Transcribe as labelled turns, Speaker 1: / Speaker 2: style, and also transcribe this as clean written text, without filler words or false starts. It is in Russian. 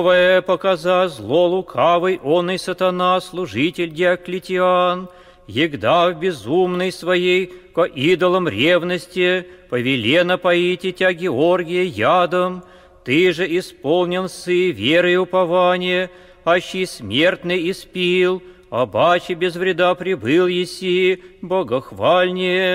Speaker 1: Показа зло лукавый, он и сатана, служитель Диоклетиан, егда в безумной своей ко идолам ревности повелено поить тя Георгия ядом, ты же исполнен сы веры и упования, аще смертный испил, обаче без вреда прибыл еси, богохвальнее.